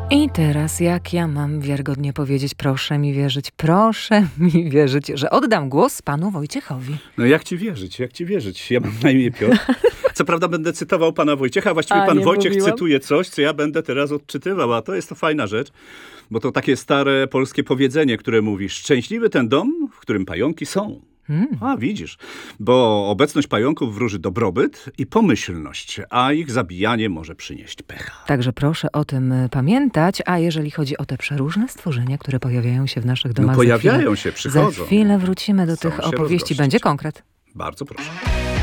I teraz jak ja mam wiarygodnie powiedzieć, proszę mi wierzyć, że oddam głos panu Wojciechowi. No jak ci wierzyć? Ja mam na imię Piotr. Co prawda będę cytował pana Wojciecha, właściwie pan Wojciech cytuje coś, co ja będę teraz odczytywał, a to jest to fajna rzecz, bo to takie stare polskie powiedzenie, które mówi: szczęśliwy ten dom, w którym pająki są. A widzisz, bo obecność pająków wróży dobrobyt i pomyślność, a ich zabijanie może przynieść pecha. Także proszę o tym pamiętać, a jeżeli chodzi o te przeróżne stworzenia, które pojawiają się w naszych domach, Pojawiają się, przychodzą. Za chwilę wrócimy do Chcą tych się opowieści. rozgościć. Będzie konkret. Bardzo proszę.